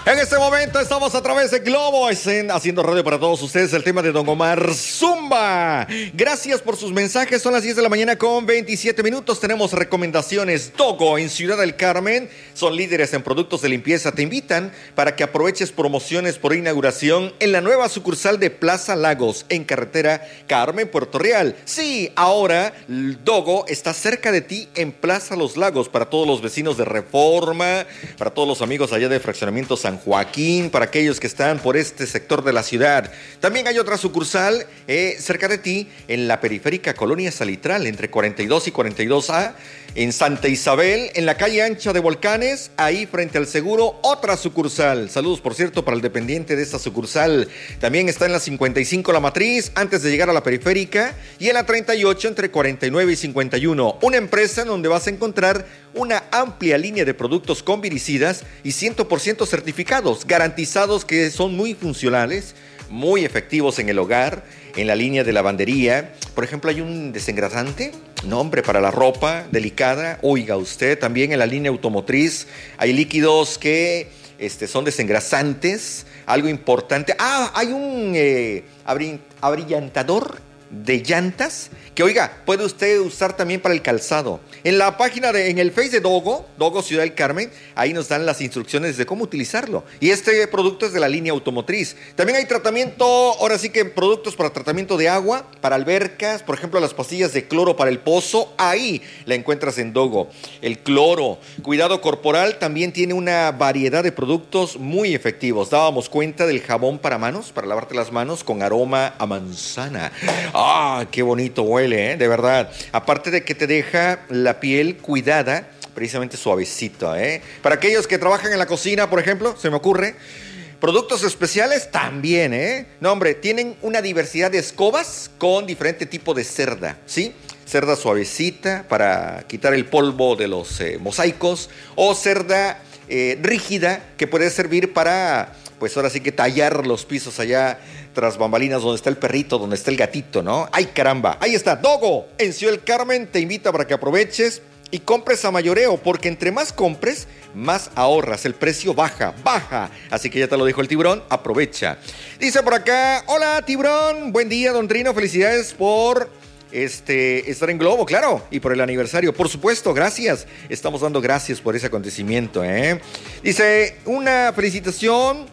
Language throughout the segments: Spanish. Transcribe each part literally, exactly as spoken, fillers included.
En este momento estamos a través de Globo, en, haciendo radio para todos ustedes, el tema de Don Omar Zumba. Gracias por sus mensajes, son las diez de la mañana con veintisiete minutos. Tenemos recomendaciones. Dogo en Ciudad del Carmen, son líderes en productos de limpieza. Te invitan para que aproveches promociones por inauguración en la nueva sucursal de Plaza Lagos, en carretera Carmen, Puerto Real. Sí, ahora Dogo está cerca de ti en Plaza Los Lagos, para todos los vecinos de Reforma, para todos los amigos allá de Fraccionamiento San Joaquín, para aquellos que están por este sector de la ciudad. También hay otra sucursal eh, cerca de ti en la periférica Colonia Salitral, entre cuarenta y dos y cuarenta y dos A, en Santa Isabel, en la calle ancha de Volcanes, ahí frente al seguro, otra sucursal. Saludos, por cierto, para el dependiente de esta sucursal. También está en la cincuenta y cinco La Matriz, antes de llegar a la periférica, y en la treinta y ocho, entre cuarenta y nueve y cincuenta y uno. Una empresa en donde vas a encontrar una amplia línea de productos con viricidas y cien por ciento certificados, garantizados, que son muy funcionales, muy efectivos en el hogar, en la línea de lavandería. Por ejemplo, hay un desengrasante, no hombre, para la ropa delicada. Oiga usted, también en la línea automotriz hay líquidos que este, son desengrasantes, algo importante. Ah, hay un eh, abri- abrillantador de llantas que, oiga, puede usted usar también para el calzado. En la página de, en el Face de Dogo, Dogo Ciudad del Carmen, ahí nos dan las instrucciones de cómo utilizarlo. Y este producto es de la línea automotriz. También hay tratamiento, ahora sí que productos para tratamiento de agua, para albercas, por ejemplo, las pastillas de cloro para el pozo, ahí la encuentras en Dogo. El cloro, cuidado corporal, también tiene una variedad de productos muy efectivos. Dábamos cuenta del jabón para manos, para lavarte las manos, con aroma a manzana. ¡Ah, qué bonito huele, eh! De verdad! Aparte de que te deja la piel cuidada, precisamente suavecita, ¿eh? Para aquellos que trabajan en la cocina, por ejemplo, se me ocurre. Productos especiales también, ¿eh? No, hombre, tienen una diversidad de escobas con diferente tipo de cerda, ¿sí? Cerda suavecita para quitar el polvo de los eh, mosaicos, o cerda eh, rígida que puede servir para, pues ahora sí que tallar los pisos allá tras bambalinas, donde está el perrito, donde está el gatito, ¿no? ¡Ay, caramba! Ahí está, Dogo, en Ciudad del Carmen, te invita para que aproveches y compres a mayoreo, porque entre más compres, más ahorras, el precio baja, baja. Así que ya te lo dijo el Tiburón, aprovecha. Dice por acá, hola Tiburón, buen día, don Trino, felicidades por este, estar en Globo, claro, y por el aniversario, por supuesto, gracias. Estamos dando gracias por ese acontecimiento, ¿eh? Dice, una felicitación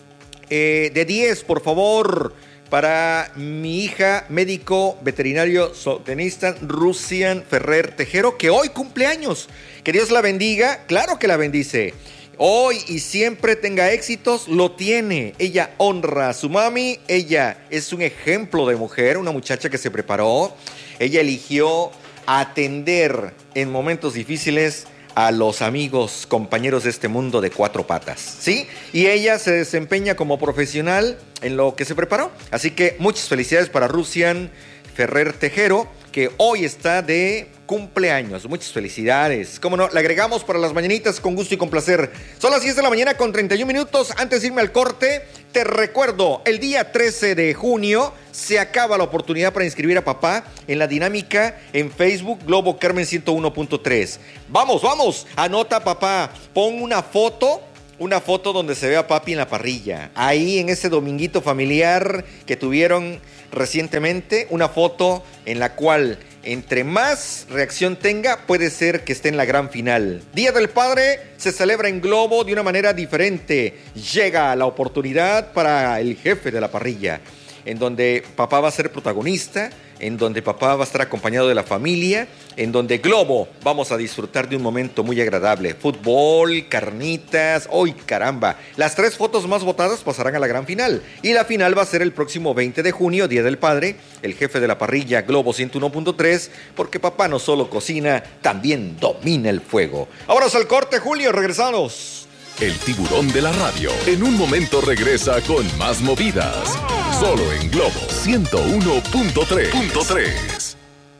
Eh, de diez, por favor, para mi hija, médico veterinario zootecnista, Rusian Ferrer Tejero, que hoy cumple años. Que Dios la bendiga, claro que la bendice. Hoy y siempre tenga éxitos, lo tiene. Ella honra a su mami, ella es un ejemplo de mujer, una muchacha que se preparó. Ella eligió atender en momentos difíciles a los amigos, compañeros de este mundo de cuatro patas, ¿sí? Y ella se desempeña como profesional en lo que se preparó. Así que muchas felicidades para Rusian Ferrer Tejero, que hoy está de cumpleaños. Muchas felicidades. Cómo no, le agregamos para las mañanitas con gusto y con placer. Son las diez de la mañana con treinta y un minutos. Antes de irme al corte, te recuerdo, el día trece de junio se acaba la oportunidad para inscribir a papá en la dinámica en Facebook Globo Carmen ciento uno punto tres. Vamos, vamos, anota papá, pon una foto, una foto donde se ve a papi en la parrilla. Ahí en ese dominguito familiar que tuvieron recientemente, una foto en la cual entre más reacción tenga, puede ser que esté en la gran final. Día del Padre se celebra en Globo de una manera diferente. Llega la oportunidad para el jefe de la parrilla, en donde papá va a ser protagonista, en donde papá va a estar acompañado de la familia, en donde Globo vamos a disfrutar de un momento muy agradable. Fútbol, carnitas, ¡ay, caramba! Las tres fotos más votadas pasarán a la gran final. Y la final va a ser el próximo veinte de junio, Día del Padre. El jefe de la parrilla, Globo ciento uno punto tres, porque papá no solo cocina, también domina el fuego. Ahora es el corte, Julio, regresamos. El Tiburón de la radio en un momento regresa con más movidas. Solo en Globo ciento uno punto tres.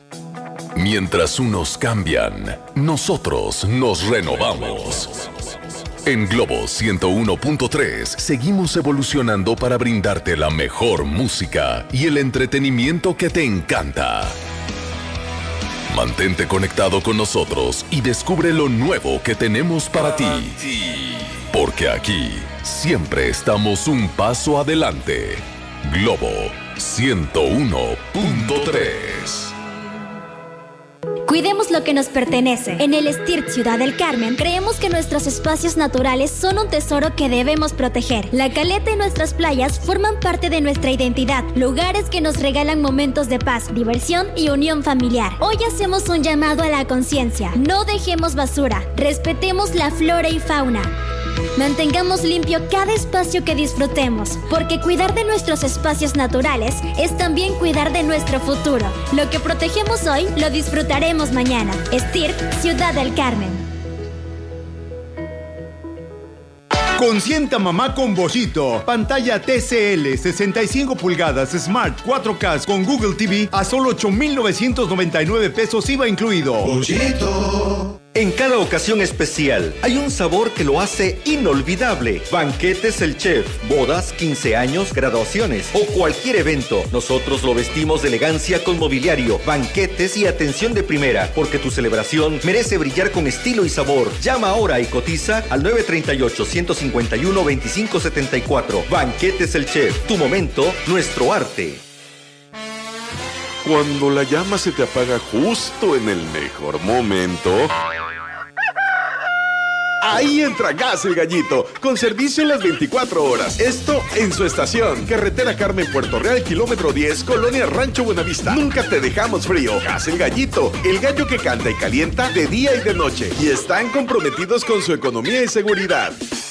Mientras unos cambian, nosotros nos renovamos. En Globo ciento uno punto tres seguimos evolucionando para brindarte la mejor música y el entretenimiento que te encanta. Mantente conectado con nosotros y descubre lo nuevo que tenemos para ti. Porque aquí siempre estamos un paso adelante. Globo ciento uno punto tres. Cuidemos lo que nos pertenece. En el STIRT Ciudad del Carmen, creemos que nuestros espacios naturales son un tesoro que debemos proteger. La caleta y nuestras playas forman parte de nuestra identidad, lugares que nos regalan momentos de paz, diversión y unión familiar. Hoy hacemos un llamado a la conciencia. No dejemos basura, respetemos la flora y fauna. Mantengamos limpio cada espacio que disfrutemos, porque cuidar de nuestros espacios naturales es también cuidar de nuestro futuro. Lo que protegemos hoy, lo disfrutaremos mañana. STIRT Ciudad del Carmen. Consienta mamá con Bollito. Pantalla T C L sesenta y cinco pulgadas Smart cuatro K con Google T V a solo ocho mil novecientos noventa y nueve pesos I V A incluido. Bollito. En cada ocasión especial hay un sabor que lo hace inolvidable. Banquetes El Chef, bodas, quince años, graduaciones o cualquier evento. Nosotros lo vestimos de elegancia con mobiliario, banquetes y atención de primera, porque tu celebración merece brillar con estilo y sabor. Llama ahora y cotiza al nueve tres ocho, uno cinco uno, dos cinco siete cuatro. Banquetes El Chef, tu momento, nuestro arte. Cuando la llama se te apaga justo en el mejor momento, ahí entra Gas El Gallito, con servicio en las veinticuatro horas. Esto en su estación. Carretera Carmen Puerto Real, kilómetro diez, Colonia Rancho Buenavista. Nunca te dejamos frío. Gas El Gallito, el gallo que canta y calienta de día y de noche. Y están comprometidos con su economía y seguridad.